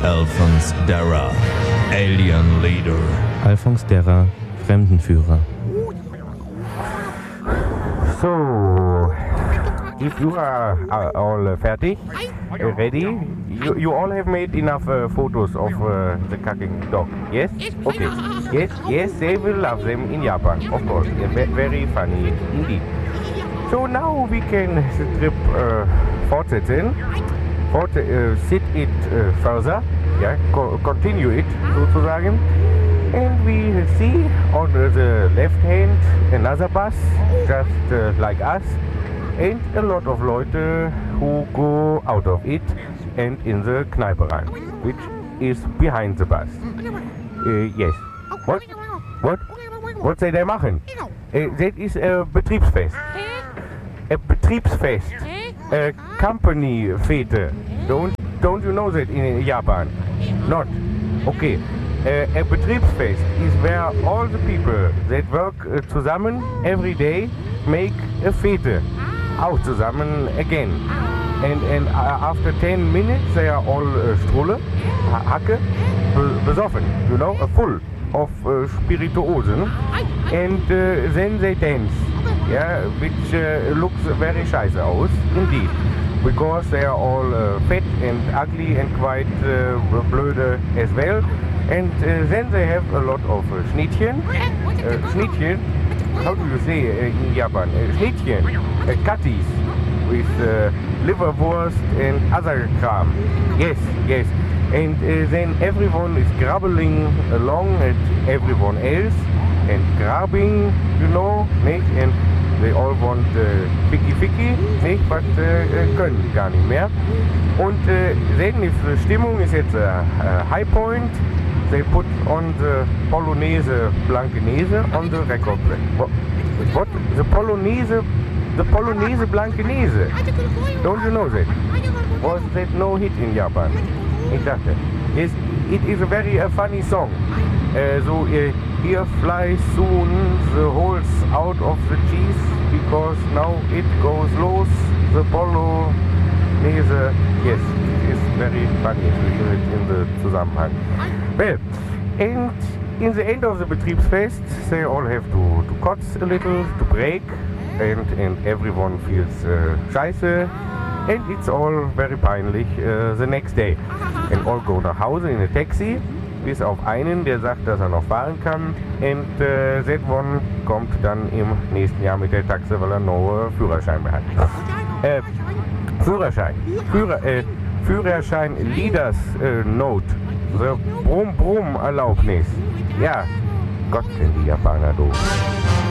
Alphonse Darra, Alien Leader. Alphonse Darra, Fremdenführer. So, if you are all fertig, ready, you all have made enough photos of the cooking dog, yes? Okay. Yes, they will love them in Japan, of course. Very funny indeed. So now we can the trip fortsetzen, sit it further, yeah, continue it sozusagen. And we see on the left hand another bus, just like us, and a lot of Leute who go out of it and in the Kneipe rein, which is behind the bus. Yes. What say they machen? That is a Betriebsfest. A Betriebsfest. A company Fete. Don't you know that in Japan? Not. Okay. A Betriebsfest is where all the people that work zusammen every day make a Fete. Auch zusammen again. And after 10 minutes they are all Strulle, Hacke, besoffen, you know, full of Spirituosen. And then they dance, yeah, which looks very scheiße aus, indeed. Because they are all fat and ugly and quite blöde as well. And then they have a lot of Schnittchen. Schnittchen, how do you say in Japan? Schnittchen, cutties with liverwurst and other kram. Yes. And then everyone is grabbling along at everyone else and grabbing, you know, nicht? And they all want ficky, nicht? But können gar nicht mehr. Und then if the Stimmung is at a high point, they put on the Polonaise Blankenese on the record player. What? The Polonaise Blankenese? Don't you know that? Was that no hit in Japan? Ich dachte. Yes, it is a very funny song. So here flies soon the holes out of the cheese because now it goes los, the Polonaise. Yes, it is very funny to hear it in the Zusammenhang. Well, and in the end of the Betriebsfest, they all have to kotz a little, to break, and everyone feels scheiße, and it's all very peinlich the next day. And all go nach Hause in a taxi, bis auf einen, der sagt, dass er noch fahren kann, and that one kommt dann im nächsten Jahr mit der Taxe, weil er noch Führerschein mehr hat. Führerschein Leaders Note. The Brumm Erlaubnis. Ja, Gott, sind die Japaner doof.